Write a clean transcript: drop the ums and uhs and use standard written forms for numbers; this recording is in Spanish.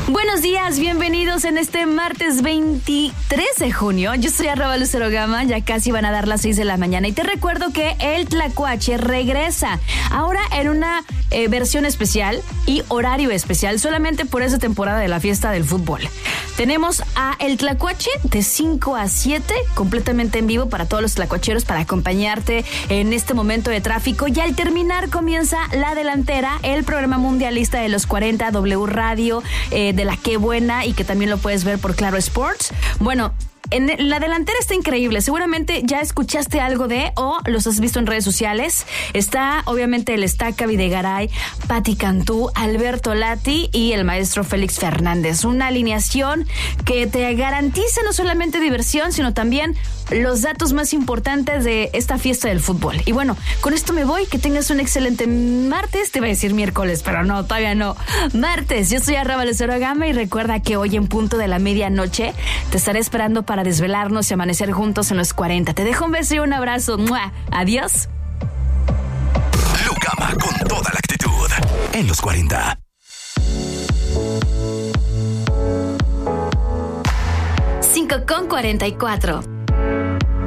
Buenos días, bienvenidos en este martes 23 de junio. Yo soy @LuceroGama, ya casi van a dar las 6 de la mañana. Y te recuerdo que el Tlacuache regresa ahora en una versión especial y horario especial, solamente por esa temporada de la fiesta del fútbol. Tenemos a el Tlacuache de 5 a 7, completamente en vivo para todos los tlacuacheros, para acompañarte en este momento de tráfico. Y al terminar comienza La Delantera, el programa mundialista de los 40, W Radio, de la Qué Buena, y que también lo puedes ver por Claro Sports. Bueno, en La Delantera está increíble. Seguramente ya escuchaste algo o los has visto en redes sociales. Está obviamente el Estaca Videgaray, Pati Cantú, Alberto Lati y el maestro Félix Fernández. Una alineación que te garantiza no solamente diversión, sino también los datos más importantes de esta fiesta del fútbol. Y bueno, con esto me voy. Que tengas un excelente martes. Te iba a decir miércoles, pero no, todavía no. Martes. Yo soy @LuceroGama y recuerda que hoy en punto de la medianoche te estaré esperando para desvelarnos y amanecer juntos en los 40. Te dejo un beso y un abrazo. ¡Mua! Adiós. LuCama con toda la actitud en los 40. 5:44.